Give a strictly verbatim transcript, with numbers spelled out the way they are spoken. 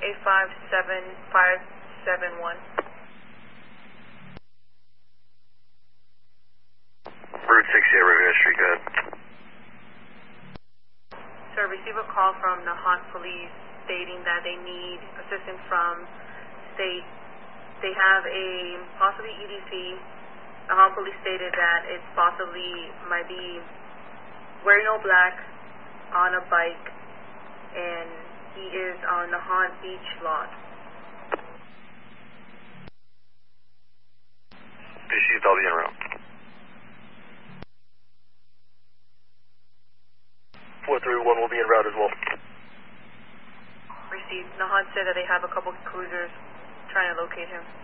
eight five seven five seven one. Route sixty-eight, Riviera Street, go ahead. Sir, receive a call from Nahant Police stating that they need assistance from state. They have a possibly E D C. Nahant Police stated that it possibly might be wearing all black on a bike, and he is on Nahant Beach lot. Received, I'll be en route. four three one will be en route as well. Received. Nahant said that they have a couple cruisers trying to locate him.